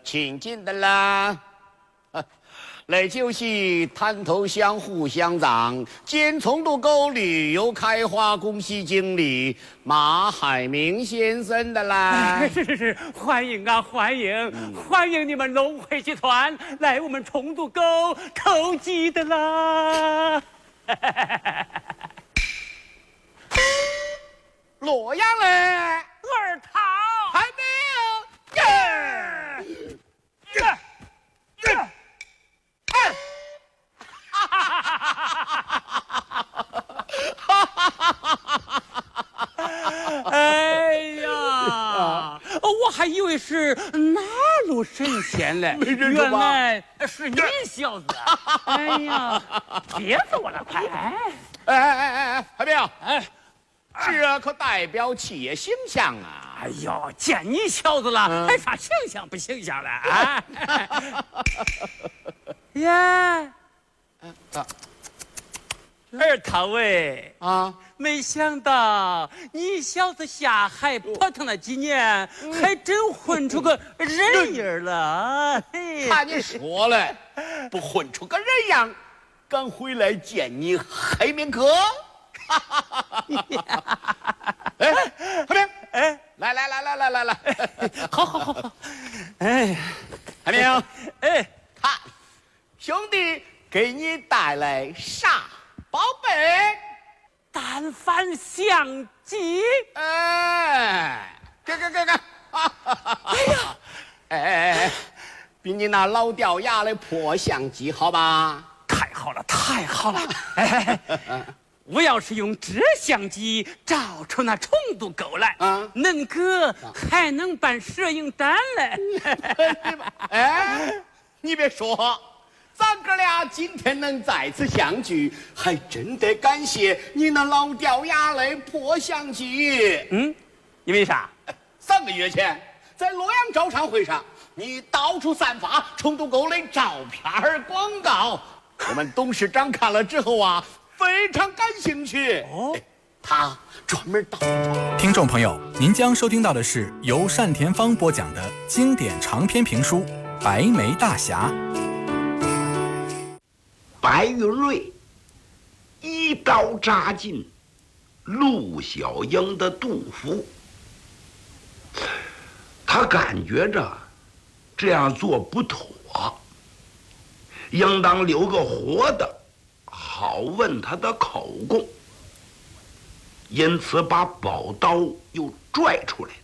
亲近的啦。那就是滩头乡互乡长兼重度沟旅游开发公司经理马海明先生的啦。 是，欢迎啊，欢迎你们龙汇集团来我们重度沟投机的啦。 洛阳嘞， 二桃还没有。 哎呀，我还以为是哪路神仙嘞，原来是你小子！哎呀，憋死我了，快！ 还没有？这可代表企业形象啊！ 哎呦，见你小子了，还啥形象不形象了啊？呀，二桃喂啊！没想到你小子下海跑腾了几年，还真混出个人影了。 看你说嘞，不混出个人样，敢回来见你黑面哥？哎，海明，哎，来， 好，哎， 海明，哎，看，兄弟给你带来啥宝贝？ 单反相机。 哎，给！哎呀，哎，比你那老掉牙的破相机好吧？ 太好了！哎。我要是用这相机照出那重度沟来，恁哥还能办摄影单嘞。 哎，你别说，咱哥俩今天能再次相聚，还真得感谢你那老掉牙的破相机。 因为啥 ？3个月前，在洛阳招商会上，你到处散发重度沟的照片广告，我们董事长看了之后啊。非常感兴趣哦，他专门到。 听众朋友，您将收听到的是由单田芳播讲的经典长篇评书《白眉大侠》。 白云瑞一刀扎进陆小英的肚腹，他感觉着这样做不妥，应当留个活的。好问他的口供，因此把宝刀又拽出来。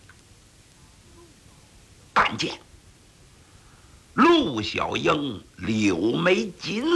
但见陆小英柳眉紧